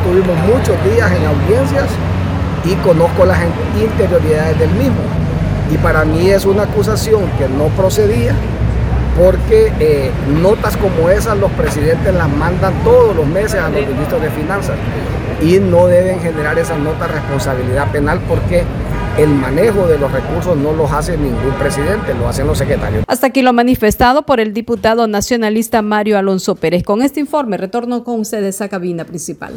estuvimos muchos días en audiencias y conozco las interioridades del mismo. Y para mí es una acusación que no procedía, porque notas como esas los presidentes las mandan todos los meses a los ministros de Finanzas y no deben generar esas notas responsabilidad penal, porque el manejo de los recursos no los hace ningún presidente, lo hacen los secretarios. Hasta aquí lo manifestado por el diputado nacionalista Mario Alonso Pérez. Con este informe retorno con ustedes a cabina principal.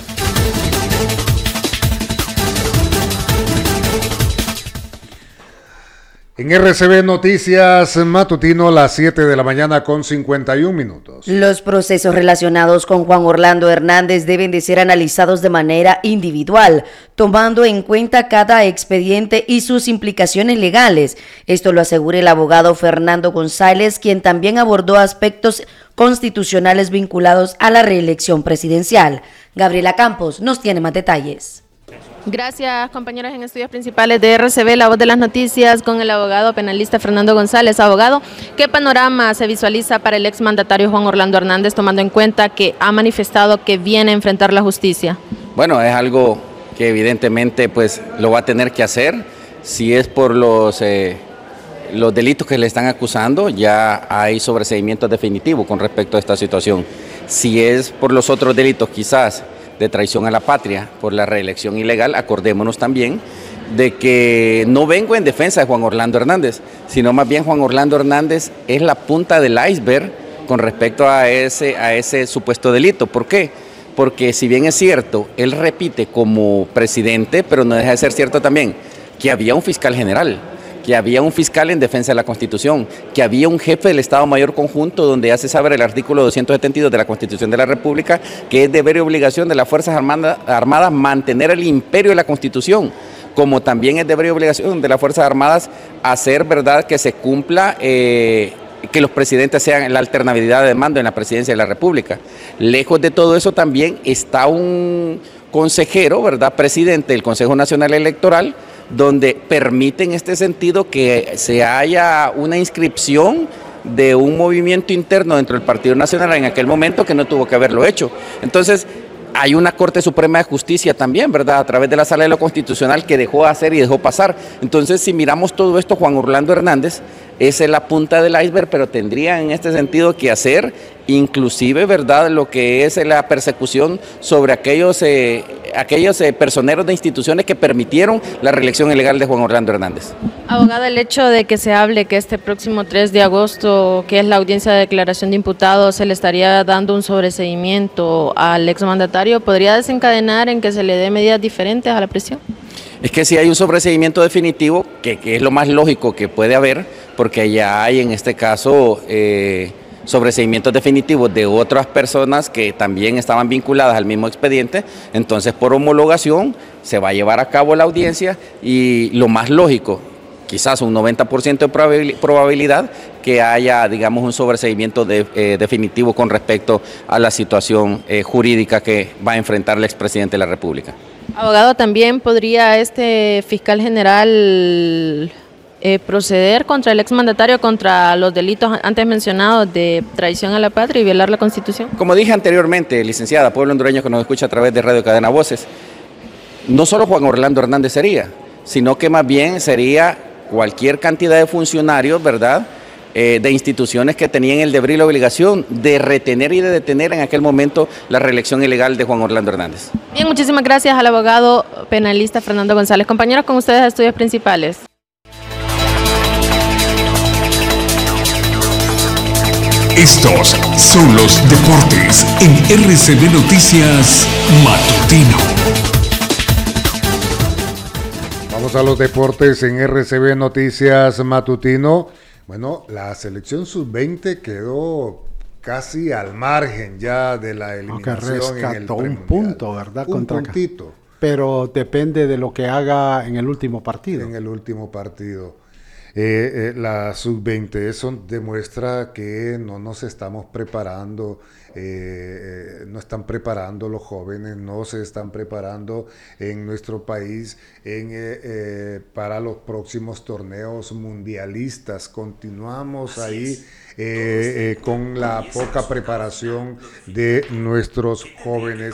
En RCB Noticias Matutino, las 7 de la mañana con 51 minutos. Los procesos relacionados con Juan Orlando Hernández deben de ser analizados de manera individual, tomando en cuenta cada expediente y sus implicaciones legales. Esto lo asegura el abogado Fernando González, quien también abordó aspectos constitucionales vinculados a la reelección presidencial. Gabriela Campos nos tiene más detalles. Gracias, compañeros en estudios principales de RCB, La Voz de las Noticias, con el abogado penalista Fernando González. Abogado, ¿qué panorama se visualiza para el exmandatario Juan Orlando Hernández, tomando en cuenta que ha manifestado que viene a enfrentar la justicia? Bueno, es algo que evidentemente pues lo va a tener que hacer. Si es por los delitos que le están acusando, ya hay sobreseimiento definitivo con respecto a esta situación. Si es por los otros delitos, quizás de traición a la patria por la reelección ilegal, acordémonos también de que no vengo en defensa de Juan Orlando Hernández, sino más bien Juan Orlando Hernández es la punta del iceberg con respecto a ese supuesto delito. ¿Por qué? Porque si bien es cierto, él repite como presidente, pero no deja de ser cierto también que había un fiscal general, que había un fiscal en defensa de la Constitución, que había un jefe del Estado Mayor Conjunto, donde hace saber el artículo 272 de la Constitución de la República, que es deber y obligación de las Fuerzas Armadas mantener el imperio de la Constitución, como también es deber y obligación de las Fuerzas Armadas hacer verdad que se cumpla, que los presidentes sean la alternabilidad de mando en la presidencia de la República. Lejos de todo eso también está un consejero, ¿verdad?, presidente del Consejo Nacional Electoral, donde permite en este sentido que se haya una inscripción de un movimiento interno dentro del Partido Nacional en aquel momento que no tuvo que haberlo hecho. Entonces, hay una Corte Suprema de Justicia también, ¿verdad?, a través de la Sala de lo Constitucional, que dejó hacer y dejó pasar. Entonces, si miramos todo esto, Juan Orlando Hernández es la punta del iceberg, pero tendría en este sentido que hacer inclusive, ¿verdad?, lo que es la persecución sobre aquellos personeros de instituciones que permitieron la reelección ilegal de Juan Orlando Hernández. Abogado, el hecho de que se hable que este próximo 3 de agosto, que es la audiencia de declaración de imputados, se le estaría dando un sobreseimiento al exmandatario, ¿podría desencadenar en que se le dé medidas diferentes a la prisión? Es que si hay un sobreseimiento definitivo, que es lo más lógico que puede haber, porque ya hay en este caso sobreseimientos definitivos de otras personas que también estaban vinculadas al mismo expediente, entonces por homologación se va a llevar a cabo la audiencia y lo más lógico, quizás un 90% de probabilidad que haya, digamos, un sobreseimiento definitivo con respecto a la situación jurídica que va a enfrentar el expresidente de la República. Abogado, ¿también podría este fiscal general proceder contra el exmandatario contra los delitos antes mencionados de traición a la patria y violar la Constitución? Como dije anteriormente, licenciada, pueblo hondureño que nos escucha a través de Radio Cadena Voces, no solo Juan Orlando Hernández sería, sino que más bien sería cualquier cantidad de funcionarios, ¿verdad?, de instituciones que tenían el deber y la obligación de retener y de detener en aquel momento la reelección ilegal de Juan Orlando Hernández. Bien, muchísimas gracias al abogado penalista Fernando González. Compañeros, con ustedes estudios principales. Estos son los deportes en RCB Noticias Matutino. Vamos a los deportes en RCB Noticias Matutino. Bueno, la selección sub-20 quedó casi al margen ya de la eliminación. Aunque rescató en el un punto, ¿verdad? Un puntito. Pero depende de lo que haga en el último partido. En el último partido. La sub-20, eso demuestra que no nos estamos preparando, no están preparando los jóvenes, no se están preparando en nuestro país para los próximos torneos mundialistas. Continuamos ahí con la poca preparación de nuestros jóvenes